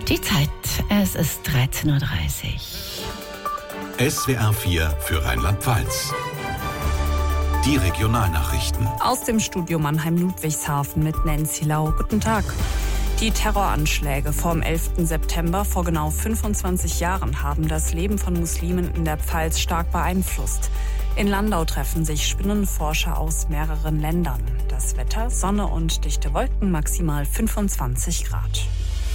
Die Zeit, es ist 13.30 Uhr. SWR 4 für Rheinland-Pfalz. Die Regionalnachrichten. Aus dem Studio Mannheim-Ludwigshafen mit Nancy Lau. Guten Tag. Die Terroranschläge vom 11. September vor genau 25 Jahren haben das Leben von Muslimen in der Pfalz stark beeinflusst. In Landau treffen sich Spinnenforscher aus mehreren Ländern. Das Wetter, Sonne und dichte Wolken, maximal 25 Grad.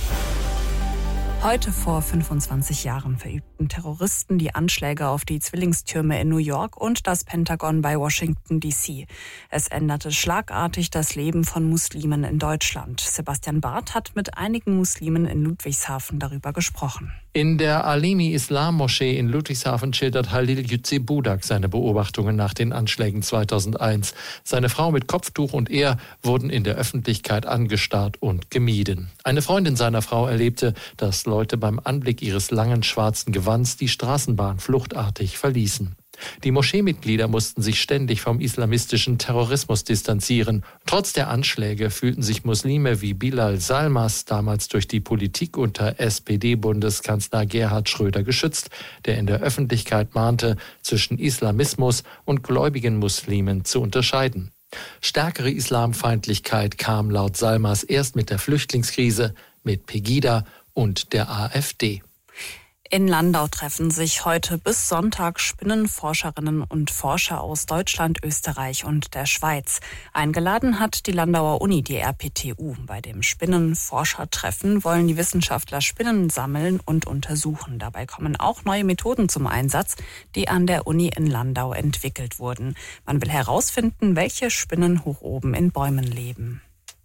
Heute vor 25 Jahren verübten Terroristen die Anschläge auf die Zwillingstürme in New York und das Pentagon bei Washington, D.C. Es änderte schlagartig das Leben von Muslimen in Deutschland. Sebastian Barth hat mit einigen Muslimen in Ludwigshafen darüber gesprochen. In der Alemi-Islam-Moschee in Ludwigshafen schildert Halil Yüce Budak seine Beobachtungen nach den Anschlägen 2001. Seine Frau mit Kopftuch und er wurden in der Öffentlichkeit angestarrt und gemieden. Eine Freundin seiner Frau erlebte, dass Leute beim Anblick ihres langen schwarzen Gewands die Straßenbahn fluchtartig verließen. Die Moscheemitglieder mussten sich ständig vom islamistischen Terrorismus distanzieren. Trotz der Anschläge fühlten sich Muslime wie Bilal Salmas damals durch die Politik unter SPD-Bundeskanzler Gerhard Schröder geschützt, der in der Öffentlichkeit mahnte, zwischen Islamismus und gläubigen Muslimen zu unterscheiden. Stärkere Islamfeindlichkeit kam laut Salmas erst mit der Flüchtlingskrise, mit Pegida und der AfD. In Landau treffen sich heute bis Sonntag Spinnenforscherinnen und Forscher aus Deutschland, Österreich und der Schweiz. Eingeladen hat die Landauer Uni die RPTU. Bei dem Spinnenforschertreffen wollen die Wissenschaftler Spinnen sammeln und untersuchen. Dabei kommen auch neue Methoden zum Einsatz, die an der Uni in Landau entwickelt wurden. Man will herausfinden, welche Spinnen hoch oben in Bäumen leben.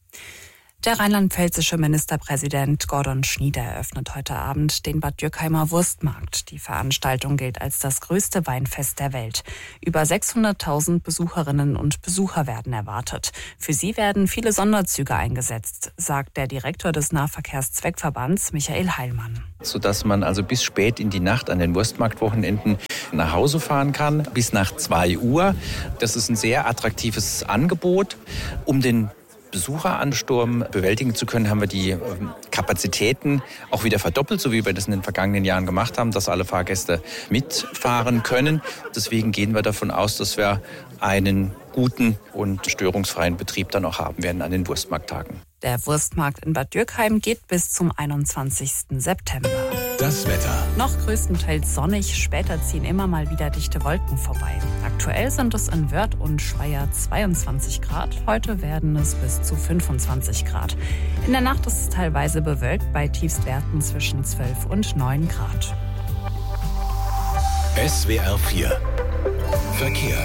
Der rheinland-pfälzische Ministerpräsident Gordon Schnieder eröffnet heute Abend den Bad Dürkheimer Wurstmarkt. Die Veranstaltung gilt als das größte Weinfest der Welt. Über 600.000 Besucherinnen und Besucher werden erwartet. Für sie werden viele Sonderzüge eingesetzt, sagt der Direktor des Nahverkehrszweckverbands Michael Heilmann. Sodass man also bis spät in die Nacht an den Wurstmarktwochenenden nach Hause fahren kann, bis nach 2 Uhr. Das ist ein sehr attraktives Angebot, um den Besucheransturm bewältigen zu können, haben wir die Kapazitäten auch wieder verdoppelt, so wie wir das in den vergangenen Jahren gemacht haben, dass alle Fahrgäste mitfahren können. Deswegen gehen wir davon aus, dass wir einen guten und störungsfreien Betrieb dann auch haben werden an den Wurstmarkttagen. Der Wurstmarkt in Bad Dürkheim geht bis zum 21. September. Das Wetter. Noch größtenteils sonnig, später ziehen immer mal wieder dichte Wolken vorbei. Aktuell sind es in Wörth und Speyer 22 Grad, heute werden es bis zu 25 Grad. In der Nacht ist es teilweise bewölkt bei Tiefstwerten zwischen 12 und 9 Grad. SWR 4 Verkehr.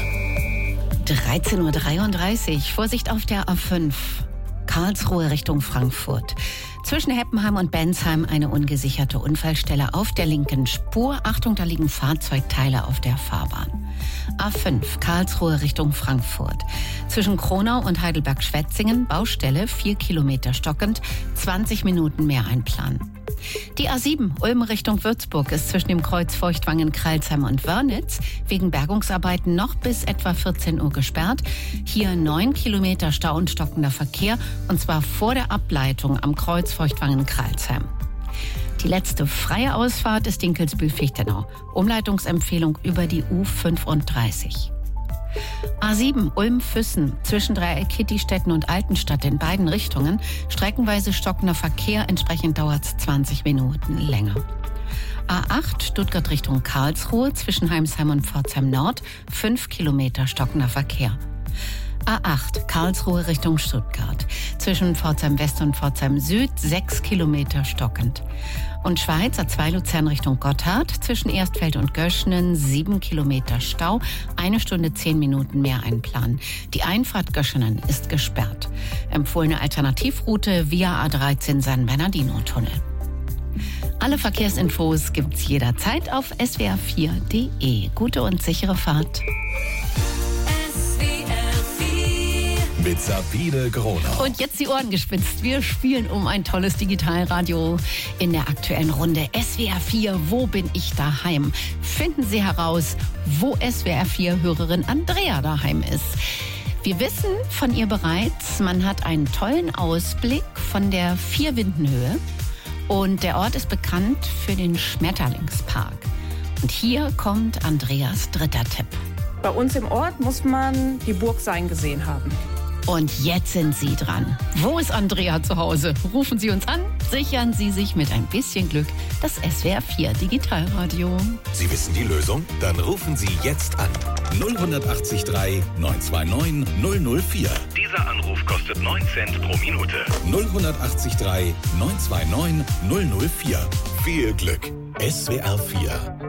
13.33 Uhr, Vorsicht auf der A5. Karlsruhe Richtung Frankfurt. Zwischen Heppenheim und Bensheim eine ungesicherte Unfallstelle auf der linken Spur. Achtung, da liegen Fahrzeugteile auf der Fahrbahn. A5 Karlsruhe Richtung Frankfurt. Zwischen Kronau und Heidelberg-Schwetzingen Baustelle 4 Kilometer stockend, 20 Minuten mehr einplanen. Die A7 Ulm Richtung Würzburg ist zwischen dem Kreuz Feuchtwangen-Kreilsheim und Wörnitz wegen Bergungsarbeiten noch bis etwa 14 Uhr gesperrt. Hier 9 Kilometer Stau und stockender Verkehr, und zwar vor der Ableitung am Kreuz Feuchtwangen-Kreilsheim. Die letzte freie Ausfahrt ist Dinkelsbühl-Fichtenau. Umleitungsempfehlung über die U35. A7 Ulm-Füssen zwischen Dreieck Kittistetten und Altenstadt in beiden Richtungen. Streckenweise stockender Verkehr, entsprechend dauert es 20 Minuten länger. A8 Stuttgart Richtung Karlsruhe zwischen Heimsheim und Pforzheim Nord 5 Kilometer stockender Verkehr. A8 Karlsruhe Richtung Stuttgart. Zwischen Pforzheim West und Pforzheim Süd 6 Kilometer stockend. Und Schweiz A2 Luzern Richtung Gotthard. Zwischen Erstfeld und Göschenen 7 Kilometer Stau. 1 Stunde 10 Minuten mehr einplanen. Die Einfahrt Göschenen ist gesperrt. Empfohlene Alternativroute via A13 San Bernardino-Tunnel. Alle Verkehrsinfos gibt's jederzeit auf swr4.de. Gute und sichere Fahrt. Mit Sabine Gronau. Und jetzt die Ohren gespitzt. Wir spielen um ein tolles Digitalradio in der aktuellen Runde. SWR 4, wo bin ich daheim? Finden Sie heraus, wo SWR 4-Hörerin Andrea daheim ist. Wir wissen von ihr bereits, man hat einen tollen Ausblick von der 4-Windenhöhe. Und der Ort ist bekannt für den Schmetterlingspark. Und hier kommt Andreas dritter Tipp. Bei uns im Ort muss man die Burg Sayn gesehen haben. Und jetzt sind Sie dran. Wo ist Andrea zu Hause? Rufen Sie uns an, sichern Sie sich mit ein bisschen Glück das SWR 4 Digitalradio. Sie wissen die Lösung? Dann rufen Sie jetzt an. 0183 929 004. Dieser Anruf kostet 9 Cent pro Minute. 0183 929 004. Viel Glück. SWR 4